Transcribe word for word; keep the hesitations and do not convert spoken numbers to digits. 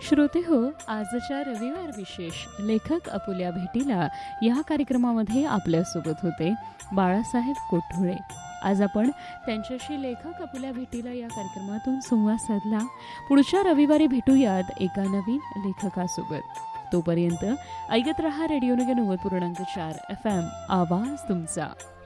श्रोते हो, आजच्या रविवार विशेष लेखक अपुल्या भेटीला या कार्यक्रमामध्ये आपल्यासोबत होते बाळासाहेब कोठुळे. आज आपण त्यांच्याशी लेखक अपुल्या भेटीला या कार्यक्रमातून संवाद साधला. पुढच्या रविवारी भेटूयात एका नवीन लेखकासोबत. तोपर्यंत ऐकत रहा रेडिओ नगर नव्वद पूर्णांक चार एफ एम, आवाज तुमचा.